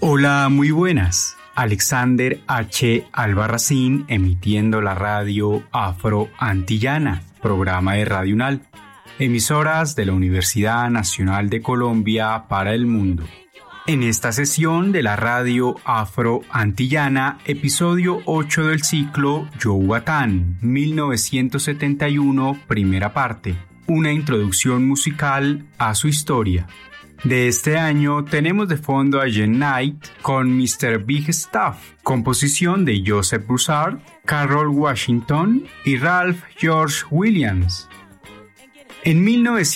Hola, muy buenas. Alexander H. Albarracín emitiendo la radio Afro-Antillana, programa de Radio UNAL, emisoras de la Universidad Nacional de Colombia para el mundo. En esta sesión de la radio Afro-Antillana, episodio 8 del ciclo Yohuatán, 1971, primera parte, una introducción musical a su historia. De este año tenemos de fondo a Jean Knight con Mr. Big Stuff, composición de Joseph Broussard, Carol Washington y Ralph George Williams. En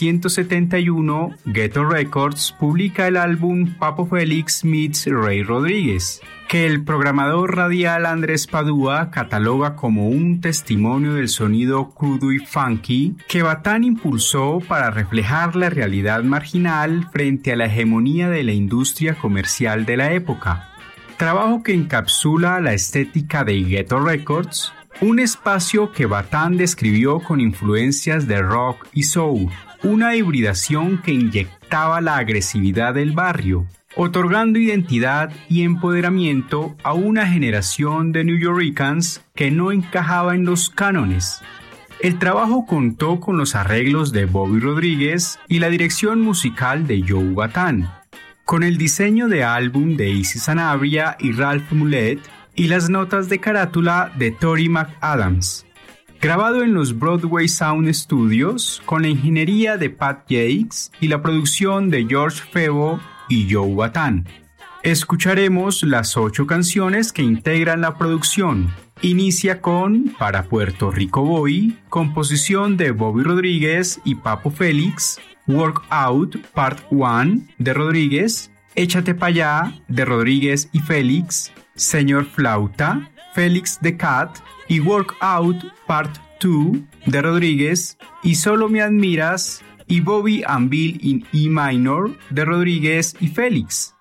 1971, Ghetto Records publica el álbum Papo Félix meets Ray Rodríguez, que el programador radial Andrés Padua cataloga como un testimonio del sonido crudo y funky que Batán impulsó para reflejar la realidad marginal frente a la hegemonía de la industria comercial de la época. Trabajo que encapsula la estética de Ghetto Records, un espacio que Batán describió con influencias de rock y soul, una hibridación que inyectaba la agresividad del barrio, otorgando identidad y empoderamiento a una generación de newyorkers que no encajaba en los cánones. El trabajo contó con los arreglos de Bobby Rodríguez y la dirección musical de Joe Batán, con el diseño de álbum de Izzy Sanabria y Ralph Mulet y las notas de carátula de Tori McAdams. Grabado en los Broadway Sound Studios con la ingeniería de Pat Jakes y la producción de George Febo y Joe Batán. Escucharemos las 8 canciones que integran la producción. Inicia con Para Puerto Rico Voy, composición de Bobby Rodríguez y Papo Félix, Work Out Part 1 de Rodríguez, Échate pa' allá de Rodríguez y Félix, Señor Flauta, Félix the Cat y Work Out Part 2 de Rodríguez y Solo me admiras y Bobby and Bill in E minor de Rodríguez y Félix.